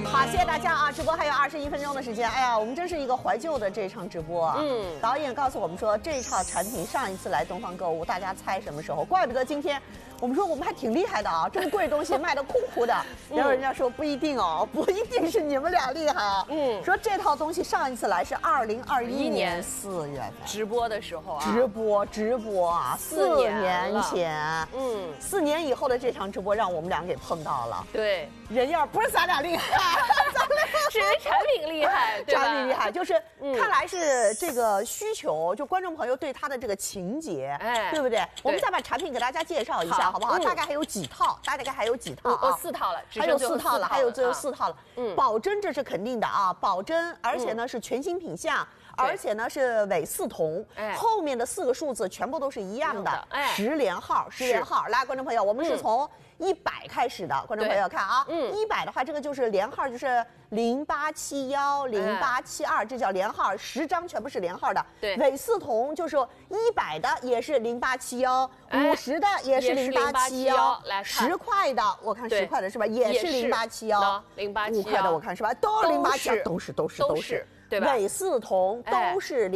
好，谢谢大家啊！直播还有21分钟的时间。哎呀，我们真是一个怀旧的这场直播啊。导演告诉我们说，这一套产品上一次来东方购物，大家猜什么时候？怪不得今天我们说我们还挺厉害的啊，这么贵的东西卖得哭哭的。然后人家说不一定哦，不一定是你们俩厉害啊。说这套东西上一次来是2021年4月份直播的时候啊。 直播啊，4年前。4年以后的这场直播让我们俩给碰到了。 对， 人样不是咱俩厉害， 是人产品厉害，对吧？ 产品厉害，就是看来是这个需求，就观众朋友对它的这个情节，对不对？我们再把产品给大家介绍一下，好不好？大概还有几套？大概还有几套啊 ？4套了， 还有4套了，还有最后4套了。保真这是肯定的啊，保真，而且呢是全新品相。而且呢是伪4铜，后面的4个数字全部都是一样的，10连号。来，观众朋友，我们是从100开始的，观众朋友看啊，100的话，这个就是连号，就是0871、0872，这叫连号，10张全部是连号的。 对， 伪4铜就是100的也是0871，50的也是0871，10块的我看10块的是吧，也是0871，5块的我看是吧，都是0871，都是。对吧？伪4铜都是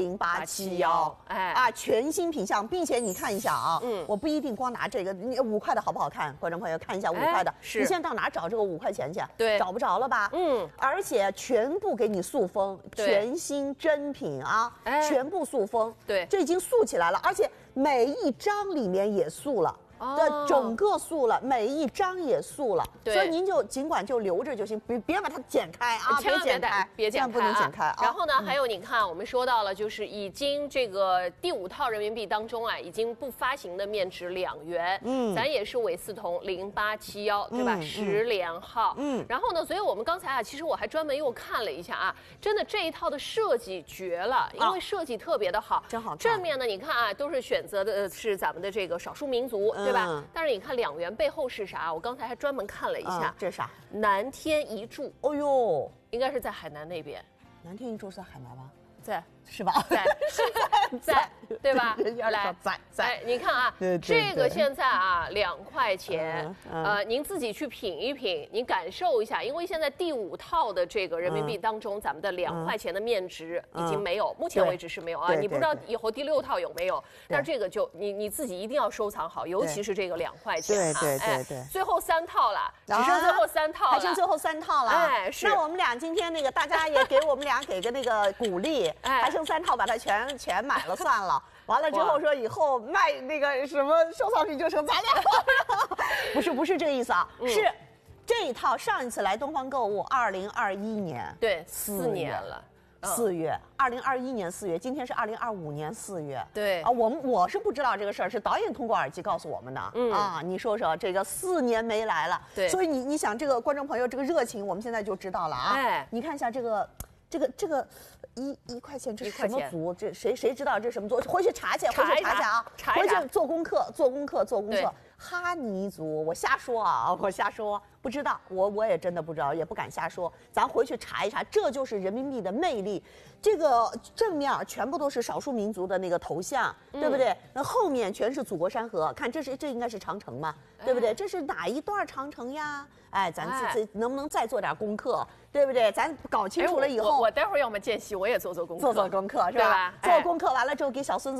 0871，全新品相，并且你看一下啊，我不一定光拿这个，你5块的好不好看？观众朋友看一下5块的，你现在到哪找这个5块钱去？ 对， 找不着了吧？而且全部给你塑封，全新真品啊，全部塑封， 对， 这已经塑起来了，而且每一张里面也塑了。整个塑了，每一张也塑了，所以您就尽管就留着就行，别把它剪开啊， 别剪开， 别剪开，不能剪开啊。 然后呢，还有你看，我们说到了，就是已经这个第5套人民币当中啊，已经不发行的面值2元，咱也是伪4铜0871，对吧？10连号，然后呢，所以我们刚才啊，其实我还专门又看了一下啊，真的这一套的设计绝了，因为设计特别的好， 真好看。 正面呢，你看啊，都是选择的是咱们的这个少数民族。对吧？但是你看2元背后是啥？我刚才还专门看了一下， 这是啥？ 南天一柱。 哦呦， 应该是在海南那边。 南天一柱在海南吗？ 在。 是吧？ 在，对吧？ 来，在， 你看啊，这个现在啊2块钱，您自己去品一品，您感受一下，因为现在第5套的这个人民币当中，咱们的2块钱的面值已经没有，目前为止是没有啊，你不知道以后第6套有没有，但是这个就你自己一定要收藏好，尤其是这个2块钱， 对， 最后3套了，只剩最后3套了， 还剩最后3套了， 是。 那我们俩今天那个大家也给我们俩给个那个鼓励，还剩3套，把它全买了算了。完了之后说以后卖那个什么收藏品就成咱俩。不是这个意思啊，是这一套上一次来东方购物2021年， 对，4年了。 4月，2021年4月，今天是2025年4月。 对啊，我是不知道这个事儿，是导演通过耳机告诉我们的。啊，你说说这个4年没来了， 对， 所以你想这个观众朋友这个热情，我们现在就知道了啊。你看一下这个1块钱，这是什么族？这谁知道这是什么族？回去查去啊！回去做功课。哈尼族，我瞎说啊，不知道，我也真的不知道，也不敢瞎说。咱回去查一查，这就是人民币的魅力。这个正面全部都是少数民族的那个头像，对不对？那后面全是祖国山河，看这应该是长城嘛，对不对？这是哪一段长城呀？哎，咱自己能不能再做点功课，对不对？咱搞清楚了以后， 我待会儿要么间隙我也做功课， 是吧？做功课完了之后给小孙子。